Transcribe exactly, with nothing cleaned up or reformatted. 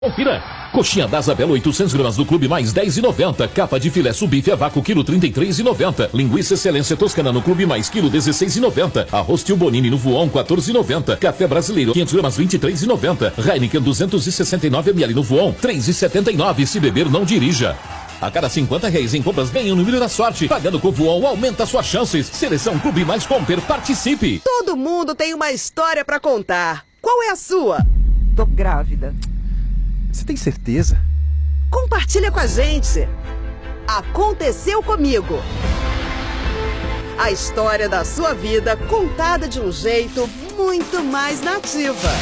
Confira. Coxinha da Isabela oitocentos gramas do Clube Mais dez e noventa. Capa de filé subife a vácuo quilo trinta e três e noventa. Linguiça Excelência Toscana no Clube Mais quilo dezesseis e noventa. Arroz Tio Bonini no Voon quatorze e noventa. Café Brasileiro quinhentos gramas vinte e três e noventa. Heineken duzentos e sessenta e nove mililitros no Voon três e setenta e nove. Se beber não dirija. A cada cinquenta reais em compras ganha o número da sorte. Pagando com o Voon aumenta suas chances. Seleção Clube Mais Comper, participe. Todo mundo tem uma história pra contar. Qual é a sua? Tô grávida. Você tem certeza? Compartilha com a gente. Aconteceu comigo. A história da sua vida contada de um jeito muito mais nativa.